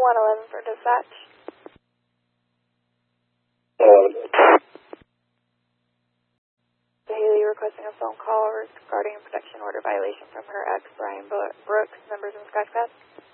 111 for dispatch. Haley requesting a phone call regarding a protection order violation from her ex, Brian Brooks, members in Skycast.